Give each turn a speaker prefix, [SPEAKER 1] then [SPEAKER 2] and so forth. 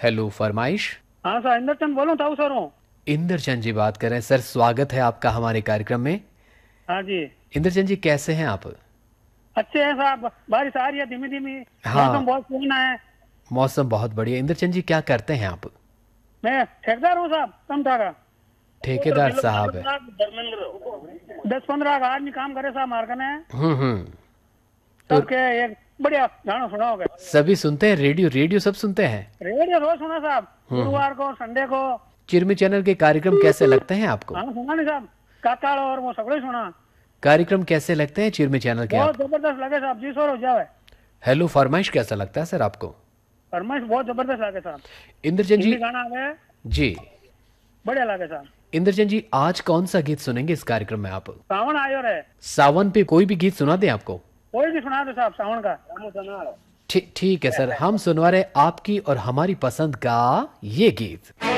[SPEAKER 1] Hello फरमाइश।
[SPEAKER 2] हाँ sir, Indrachand बोलो ताऊ सर हूँ।
[SPEAKER 1] इंद्रचंद जी बात कर रहे हैं सर, स्वागत है आपका हमारे कार्यक्रम में।
[SPEAKER 2] हाँ जी।
[SPEAKER 1] इंद्रचंद जी कैसे हैं आप?
[SPEAKER 2] अच्छे हैं साहब, बारिश आ रही है धीमी धीमी।
[SPEAKER 1] हाँ,
[SPEAKER 2] मौसम बहुत सुहाना है।
[SPEAKER 1] मौसम बहुत बढ़िया। इंद्रचंद जी क्या करते हैं आप?
[SPEAKER 2] मैं ठेकेदार हूँ साहब, समझा का।
[SPEAKER 1] ठेकेदार साहब है।
[SPEAKER 2] 10-15 का आदमी काम करे साहब मार्कन है।
[SPEAKER 1] हम्म। तो
[SPEAKER 2] सबके एक बढ़िया गाना सुनाओगे?
[SPEAKER 1] सभी सुनते हैं रेडियो? रेडियो सब सुनते हैं?
[SPEAKER 2] रेडियो रोज सुना साहब, गुरुवार को, संडे को।
[SPEAKER 1] चिरमी चैनल के कार्यक्रम कैसे लगते हैं आपको?
[SPEAKER 2] हाँ सुना नहीं साहब, काकाड़ और वो सगळे सुना।
[SPEAKER 1] कार्यक्रम कैसे लगते हैं चिरमी चैनल के
[SPEAKER 2] बहुत
[SPEAKER 1] आपको?
[SPEAKER 2] जबरदस्त लगे साहब जी, सर हो जावे।
[SPEAKER 1] हेलो फरमाइश कैसा लगता है सर आपको?
[SPEAKER 2] फरमाइश बहुत जबरदस्त लगे साहब।
[SPEAKER 1] इंद्रचंद
[SPEAKER 2] हिंदी
[SPEAKER 1] जी।
[SPEAKER 2] गाना आवे,
[SPEAKER 1] जी।
[SPEAKER 2] बढ़िया लगे साहब।
[SPEAKER 1] इंद्रचंद जी आज कौन सा गीत सुनेंगे इस कार्यक्रम में आप?
[SPEAKER 2] सावन आयो रे।
[SPEAKER 1] सावन पे कोई भी गीत सुना दें आपको?
[SPEAKER 2] कोई भी सुना दो साहब सावन का।
[SPEAKER 1] ठीक है सर, हम सुनवा रहे आपकी और हमारी पसंद का ये गीत।